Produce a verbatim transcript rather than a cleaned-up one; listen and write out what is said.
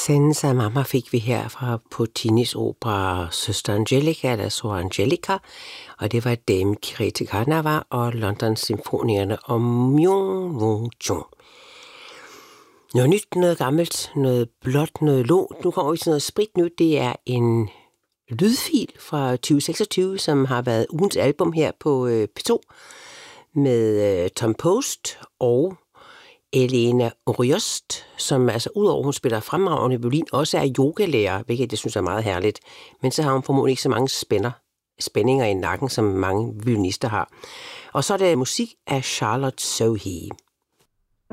Senza af mamma fik vi her fra Puccinis opera Søster Angelica, eller Sor Angelica, og det var Dame Kirete Carnava og London Symfonierne og Myung Woo Chung. Noget nyt, noget gammelt, noget blåt, noget lå. Nu kommer vi til noget sprit nyt. Det er en lydfil fra tyve seksogtyve, som har været ugens album her på P to, med Tom Post og Elena Oriost, som altså udover hun spiller fremragende violin, også er yogalærer, hvilket jeg synes er meget herligt. Men så har hun formodentlig ikke så mange spænder, spændinger i nakken, som mange violinister har. Og så er det musik af Charlotte Sohi.